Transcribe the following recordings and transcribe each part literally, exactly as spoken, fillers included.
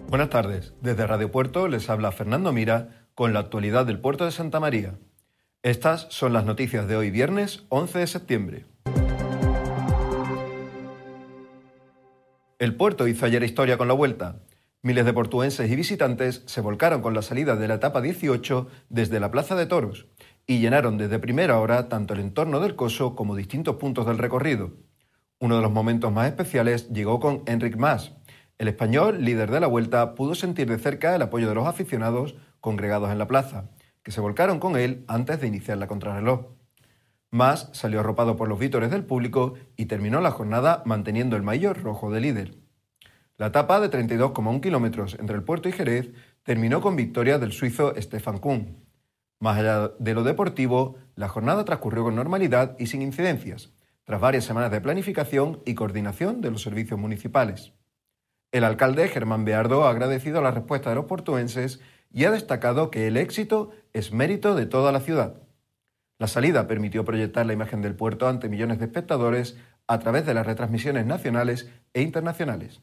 Buenas tardes. Desde Radio Puerto les habla Fernando Mira con la actualidad del puerto de Santa María. Estas son las noticias de hoy viernes once de septiembre. El puerto hizo ayer historia con la vuelta. Miles de portuenses y visitantes se volcaron con la salida de la etapa dieciocho desde la Plaza de Toros y llenaron desde primera hora tanto el entorno del Coso como distintos puntos del recorrido. Uno de los momentos más especiales llegó con Enric Mas. El español, líder de la Vuelta, pudo sentir de cerca el apoyo de los aficionados congregados en la plaza, que se volcaron con él antes de iniciar la contrarreloj. Mas salió arropado por los vítores del público y terminó la jornada manteniendo el maillot rojo de líder. La etapa de treinta y dos coma uno kilómetros entre el puerto y Jerez terminó con victoria del suizo Stefan Kuhn. Más allá de lo deportivo, la jornada transcurrió con normalidad y sin incidencias, tras varias semanas de planificación y coordinación de los servicios municipales. El alcalde Germán Beardo ha agradecido la respuesta de los portuenses y ha destacado que el éxito es mérito de toda la ciudad. La salida permitió proyectar la imagen del puerto ante millones de espectadores a través de las retransmisiones nacionales e internacionales.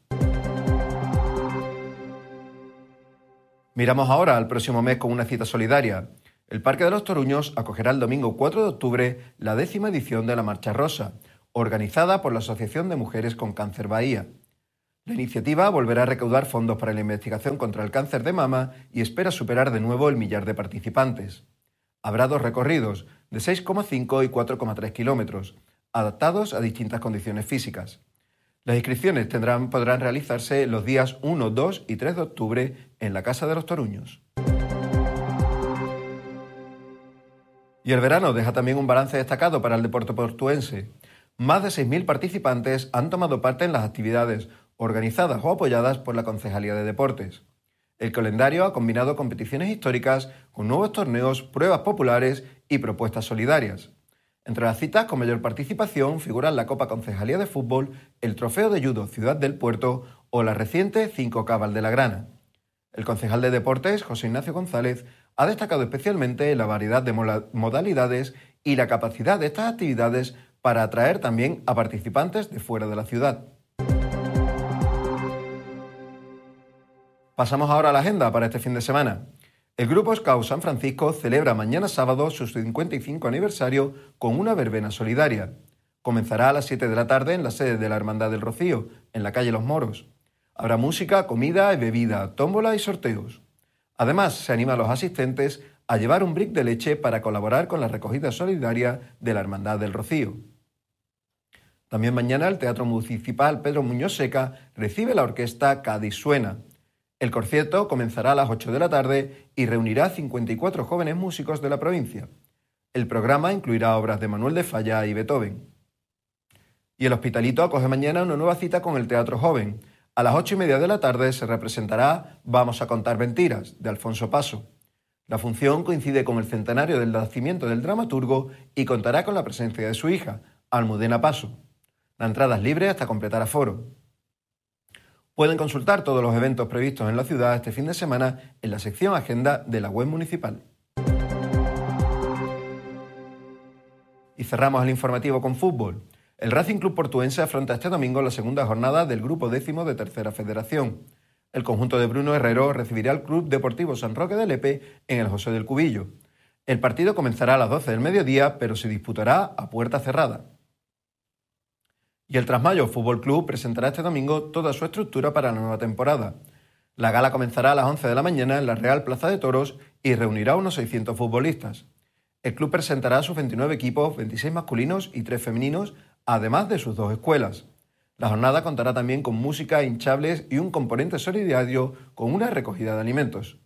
Miramos ahora al próximo mes con una cita solidaria. El Parque de los Toruños acogerá el domingo cuatro de octubre la décima edición de la Marcha Rosa, organizada por la Asociación de Mujeres con Cáncer Bahía. La iniciativa volverá a recaudar fondos para la investigación contra el cáncer de mama y espera superar de nuevo el millar de participantes. Habrá dos recorridos, de seis coma cinco y cuatro coma tres kilómetros, adaptados a distintas condiciones físicas. Las inscripciones tendrán, podrán realizarse los días uno, dos y tres de octubre en la Casa de los Toruños. Y el verano deja también un balance destacado para el deporte portuense. Más de seis mil participantes han tomado parte en las actividades organizadas o apoyadas por la Concejalía de Deportes. El calendario ha combinado competiciones históricas con nuevos torneos, pruebas populares y propuestas solidarias. Entre las citas con mayor participación figuran la Copa Concejalía de Fútbol, el Trofeo de Judo Ciudad del Puerto o la reciente cinco K Valdegrana. El concejal de Deportes, José Ignacio González, ha destacado especialmente la variedad de modalidades y la capacidad de estas actividades para atraer también a participantes de fuera de la ciudad. Pasamos ahora a la agenda para este fin de semana. El Grupo Scout San Francisco celebra mañana sábado su cincuenta y cinco aniversario con una verbena solidaria. Comenzará a las siete de la tarde en la sede de la Hermandad del Rocío, en la calle Los Moros. Habrá música, comida y bebida, tómbola y sorteos. Además, se anima a los asistentes a llevar un brick de leche para colaborar con la recogida solidaria de la Hermandad del Rocío. También mañana el Teatro Municipal Pedro Muñoz Seca recibe la orquesta Cádiz Suena. El concierto comenzará a las ocho de la tarde y reunirá a cincuenta y cuatro jóvenes músicos de la provincia. El programa incluirá obras de Manuel de Falla y Beethoven. Y el Hospitalito acoge mañana una nueva cita con el Teatro Joven. A las ocho y media de la tarde se representará Vamos a contar mentiras, de Alfonso Paso. La función coincide con el centenario del nacimiento del dramaturgo y contará con la presencia de su hija, Almudena Paso. La entrada es libre hasta completar aforo. Pueden consultar todos los eventos previstos en la ciudad este fin de semana en la sección Agenda de la web municipal. Y cerramos el informativo con fútbol. El Racing Club Portuense afronta este domingo la segunda jornada del grupo décimo de Tercera Federación. El conjunto de Bruno Herrero recibirá al Club Deportivo San Roque de Lepe en el José del Cubillo. El partido comenzará a las doce del mediodía, pero se disputará a puerta cerrada. Y el Trasmayo Fútbol Club presentará este domingo toda su estructura para la nueva temporada. La gala comenzará a las once de la mañana en la Real Plaza de Toros y reunirá a unos seiscientos futbolistas. El club presentará sus veintinueve equipos, veintiséis masculinos y tres femeninos, además de sus dos escuelas. La jornada contará también con música, hinchables y un componente solidario con una recogida de alimentos.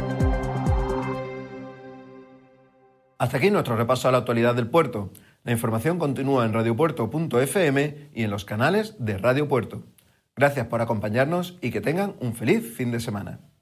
Hasta aquí nuestro repaso a la actualidad del puerto. La información continúa en radiopuerto punto efe eme y en los canales de Radio Puerto. Gracias por acompañarnos y que tengan un feliz fin de semana.